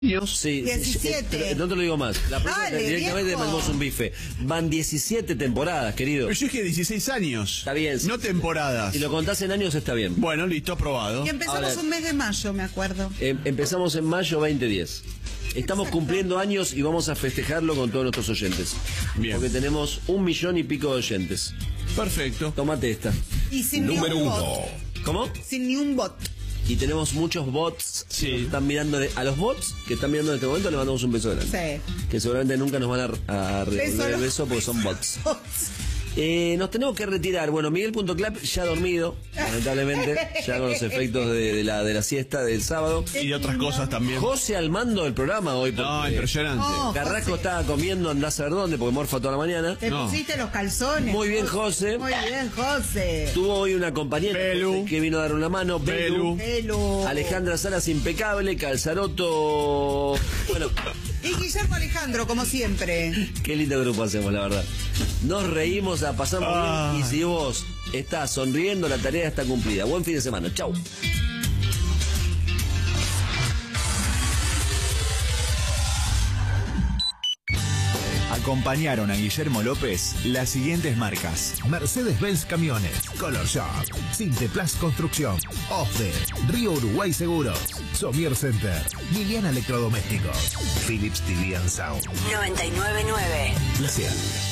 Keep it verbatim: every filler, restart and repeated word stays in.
Sí, diecisiete. Eh, no te lo digo más. La próxima Dale, directamente viejo. mandamos un bife. Van diecisiete temporadas, querido. Pero yo dije dieciséis años. Está bien. No temporadas. Si lo contás en años está bien. Bueno, listo, aprobado. Y empezamos Ahora- un mes de mayo, me acuerdo. Em- empezamos en mayo veinte diez. Estamos Exacto. cumpliendo años y vamos a festejarlo con todos nuestros oyentes. Bien. Porque tenemos un millón y pico de oyentes. Perfecto. Tómate esta. Y sin Número ni un uno. bot. ¿Cómo? Sin ni un bot. Y tenemos muchos bots Sí. que nos están mirando. de- a los bots que están mirando en este momento le mandamos un beso grande. Sí. Que seguramente nunca nos van a, a Beso devolver el no. beso porque son bots. Eh, nos tenemos que retirar. Bueno, Miguel.clap ya dormido, lamentablemente, ya con los efectos de, de la, de la siesta del sábado. Y de otras cosas también. José al mando del programa hoy. No, porque impresionante. No. Carrasco José. estaba comiendo, andás a ver dónde, porque morfa toda la mañana. Te No. pusiste los calzones. Muy bien, José. Muy bien, José. Tuvo hoy una compañera Belu. que vino a dar una mano. Belu. Belu. Hello. Alejandra Salas impecable, Calzaroto. Bueno, Y Guillermo Alejandro, como siempre. qué lindo grupo hacemos, la verdad. Nos reímos, la pasamos Ay. bien. Y si vos estás sonriendo, la tarea está cumplida. Buen fin de semana. Chau. Acompañaron a Guillermo López las siguientes marcas: Mercedes-Benz Camiones, Color Shop, Sinteplas Construcción, Ofde, Río Uruguay Seguros, Somier Center, Liliana Electrodomésticos, Philips T V and Sound. noventa y nueve punto nueve. Placer.